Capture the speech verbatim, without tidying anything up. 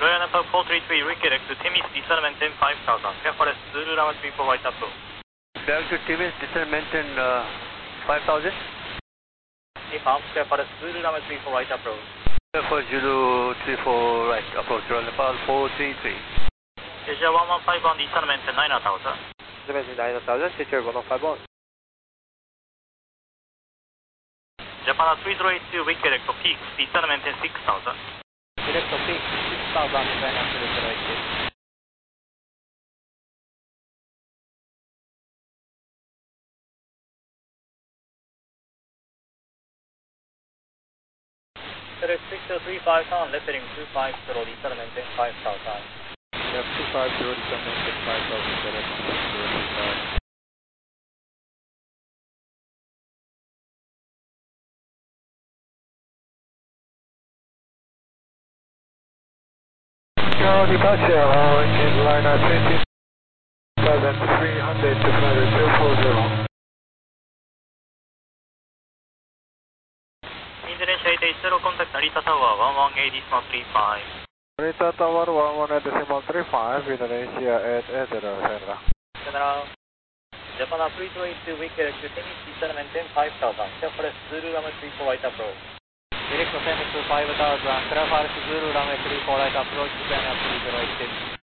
Royal Nepal four three three, redirect to Timis, descent ten five thousand, clear for Zulu Lama three four white approach. Back to Timis, descent maintain uh, five thousand. Nepal, clear for Zulu Lama three four white approach. Clear for Zulu three four right approach, Royal Nepal four three three. Asia one one five one, descent maintain nine thousand. Descent nine thousand, Teacher one one five one. Japan three zero eight two, redirect to Peaks, descent maintain six thousand. Direct to Peaks, six thousand, China three zero eight two. Direct six zero three five seven, left heading two five zero, descent maintain five thousand. Left two five zero, descent maintain five thousand, direct one six zero three five. Now departure uh, in line at twenty thousand three hundred to flight two four zero. Indonesia eight eight zero, contact Narita Tower one one eight decimal three five. Narita Tower one one eight decimal three five, Indonesia eight eight zero, Sandra. General, Japan three zero eight two, redirect to Timis, descent maintain five thousand, clear for Zulu Lama three four white approach. Direct to Timis to five thousand, clear for Zulu Runway three four right approach, China three zero eight two.